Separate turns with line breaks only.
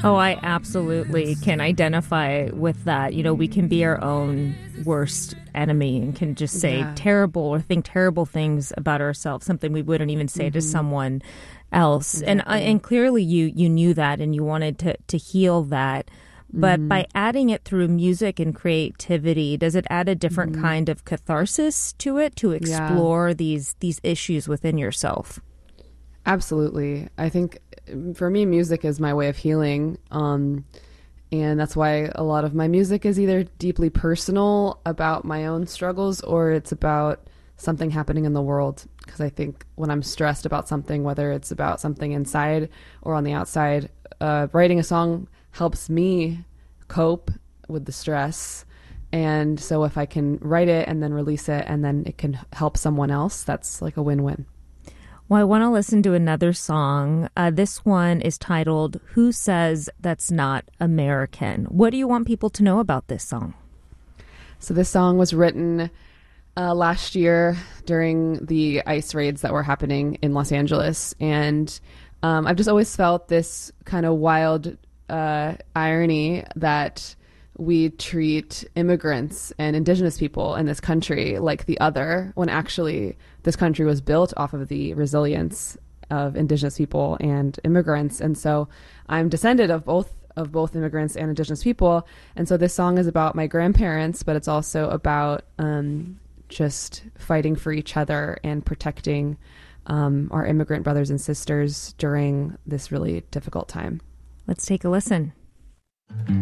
Oh, I absolutely can identify with that. You know, we can be our own worst enemy and can just say
Yeah.
terrible or think terrible things about ourselves, something we wouldn't even say to
Hmm.
someone else. And
Exactly.
clearly you knew that and you wanted to heal that. But
Hmm.
by adding it through music and creativity, does it add a different
Hmm.
kind of catharsis to it to
Yeah.
explore these issues within yourself?
Absolutely. I think for me, music is my way of healing. And that's why a lot of my music is either deeply personal about my own struggles or it's about something happening in the world. Because I think when I'm stressed about something, whether it's about something inside or on the outside, writing a song helps me cope with the stress. And so if I can write it and then release it and then it can help someone else, that's like a win-win.
Well, I want to listen to another song. This one is titled Who Says That's Not American? What do you want people to know about this song?
So this song was written last year during the ICE raids that were happening in Los Angeles. And I've just always felt this kind of wild irony that we treat immigrants and indigenous people in this country like the other, when actually this country was built off of the resilience of indigenous people and immigrants. And so I'm descended of both immigrants and indigenous people. And so this song is about my grandparents, but it's also about just fighting for each other and protecting our immigrant brothers and sisters during this really difficult time.
Let's take a listen.